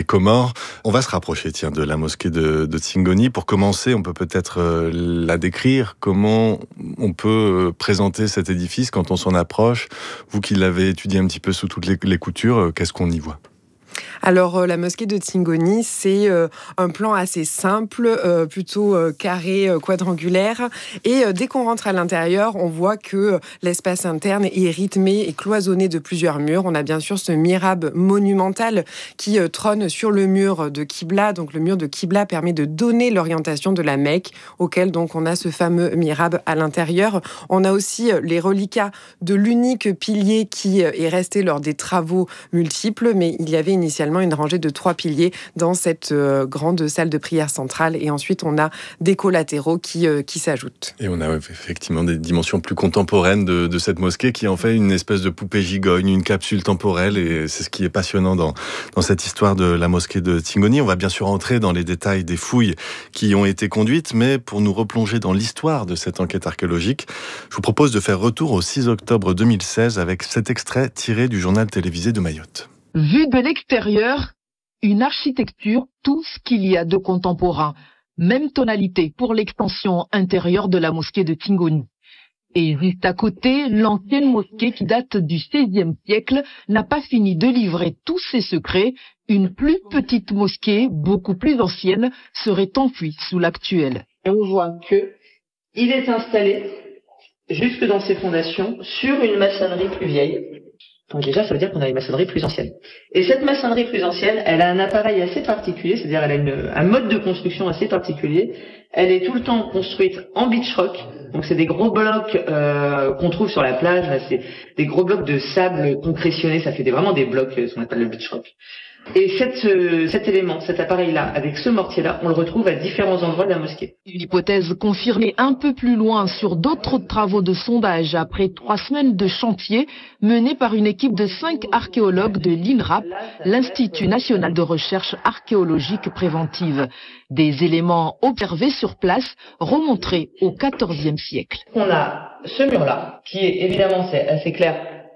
Comores. On va se rapprocher de la mosquée de Tsingoni. Pour commencer, on peut peut-être la décrire. Comment on peut présenter cet édifice quand on s'en approche? Vous qui l'avez étudié un petit peu sous toutes les coutures, qu'est-ce qu'on y voit? Alors, la mosquée de Tsingoni, c'est un plan assez simple, plutôt carré, quadrangulaire. Et dès qu'on rentre à l'intérieur, on voit que l'espace interne est rythmé et cloisonné de plusieurs murs. On a bien sûr ce mihrab monumental qui trône sur le mur de Qibla. Donc, le mur de Qibla permet de donner l'orientation de la Mecque, auquel donc on a ce fameux mihrab à l'intérieur. On a aussi les reliquats de l'unique pilier qui est resté lors des travaux multiples, mais il y avait initialement une rangée de 3 piliers dans cette grande salle de prière centrale. Et ensuite, on a des collatéraux qui s'ajoutent. Et on a effectivement des dimensions plus contemporaines de cette mosquée qui en fait une espèce de poupée gigogne, une capsule temporelle. Et c'est ce qui est passionnant dans cette histoire de la mosquée de Tsingoni. On va bien sûr entrer dans les détails des fouilles qui ont été conduites, mais pour nous replonger dans l'histoire de cette enquête archéologique, je vous propose de faire retour au 6 octobre 2016 avec cet extrait tiré du journal télévisé de Mayotte. Vu de l'extérieur, une architecture, tout ce qu'il y a de contemporain. Même tonalité pour l'extension intérieure de la mosquée de Tsingoni. Et juste à côté, l'ancienne mosquée qui date du XVIe siècle n'a pas fini de livrer tous ses secrets. Une plus petite mosquée, beaucoup plus ancienne, serait enfuie sous l'actuelle. Et on voit que il est installé jusque dans ses fondations sur une maçonnerie plus vieille. Donc déjà, ça veut dire qu'on a une maçonnerie plus ancienne. Et cette maçonnerie plus ancienne, elle a un appareil assez particulier, c'est-à-dire elle a un mode de construction assez particulier. Elle est tout le temps construite en beach rock. Donc c'est des gros blocs qu'on trouve sur la plage. Là, c'est des gros blocs de sable concrétionnés. Ça fait vraiment des blocs, ce qu'on appelle le beach rock. Et cet élément, cet appareil-là, avec ce mortier-là, on le retrouve à différents endroits de la mosquée. Une hypothèse confirmée un peu plus loin sur d'autres travaux de sondage après 3 semaines de chantier menés par une équipe de 5 archéologues de l'INRAP, l'Institut national de recherche archéologique préventive. Des éléments observés sur place remonteraient au XIVe siècle. On a ce mur-là, qui est évidemment, c'est assez clair,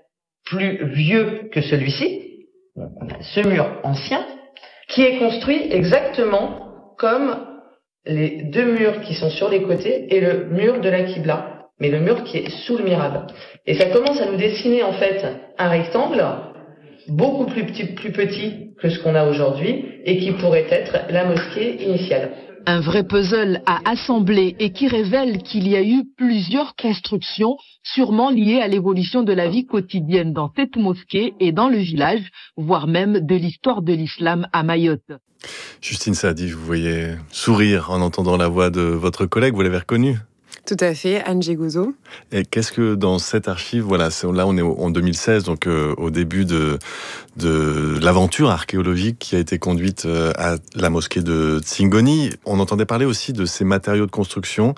plus vieux que celui-ci. On a ce mur ancien qui est construit exactement comme les 2 murs qui sont sur les côtés et le mur de la Qibla, mais le mur qui est sous le mihrab. Et ça commence à nous dessiner en fait un rectangle beaucoup plus petit que ce qu'on a aujourd'hui et qui pourrait être la mosquée initiale. Un vrai puzzle à assembler et qui révèle qu'il y a eu plusieurs constructions, sûrement liées à l'évolution de la vie quotidienne dans cette mosquée et dans le village, voire même de l'histoire de l'islam à Mayotte. Justine Saadi, vous voyez sourire en entendant la voix de votre collègue, vous l'avez reconnue? Tout à fait, Anne Gégozo. Et qu'est-ce que dans cette archive, voilà, là on est en 2016, donc au début de l'aventure archéologique qui a été conduite à la mosquée de Tsingoni. On entendait parler aussi de ces matériaux de construction.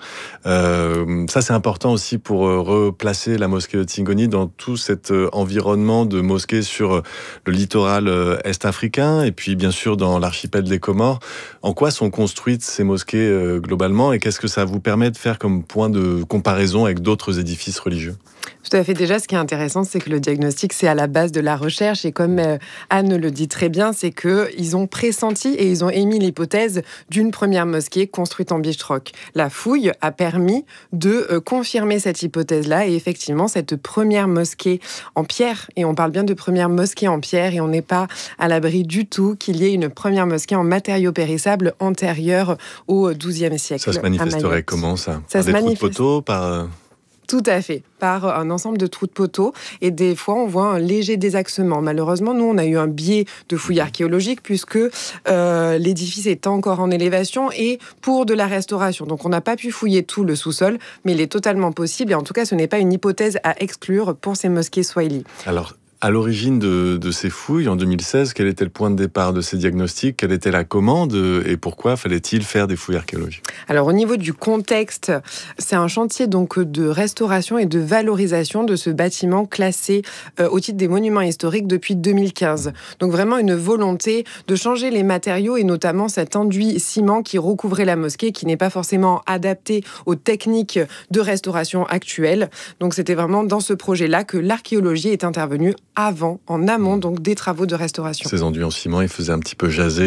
Ça c'est important aussi pour replacer la mosquée de Tsingoni dans tout cet environnement de mosquées sur le littoral est-africain et puis bien sûr dans l'archipel des Comores. En quoi sont construites ces mosquées globalement et qu'est-ce que ça vous permet de faire comme point de comparaison avec d'autres édifices religieux? Tout à fait. Déjà, ce qui est intéressant, c'est que le diagnostic, c'est à la base de la recherche. Et comme Anne le dit très bien, c'est qu'ils ont pressenti et ils ont émis l'hypothèse d'une première mosquée construite en beach rock. La fouille a permis de confirmer cette hypothèse-là. Et effectivement, cette première mosquée en pierre, et on parle bien de première mosquée en pierre, et on n'est pas à l'abri du tout qu'il y ait une première mosquée en matériaux périssables antérieure au XIIe siècle. Ça se manifesterait comment ça? Ça par des trous de poteaux, par... Tout à fait, par un ensemble de trous de poteaux. Et des fois, on voit un léger désaxement. Malheureusement, nous, on a eu un biais de fouilles archéologiques puisque l'édifice est encore en élévation et pour de la restauration. Donc, on n'a pas pu fouiller tout le sous-sol, mais il est totalement possible. Et en tout cas, ce n'est pas une hypothèse à exclure pour ces mosquées swahili. Alors, à l'origine de ces fouilles, en 2016, quel était le point de départ de ces diagnostics? Quelle était la commande et pourquoi fallait-il faire des fouilles archéologiques? Alors, au niveau du contexte, c'est un chantier donc de restauration et de valorisation de ce bâtiment classé au titre des monuments historiques depuis 2015. Donc, vraiment une volonté de changer les matériaux et notamment cet enduit ciment qui recouvrait la mosquée, qui n'est pas forcément adapté aux techniques de restauration actuelles. Donc, c'était vraiment dans ce projet-là que l'archéologie est intervenue en amont donc des travaux de restauration. Ces enduits en ciment, ils faisaient un petit peu jaser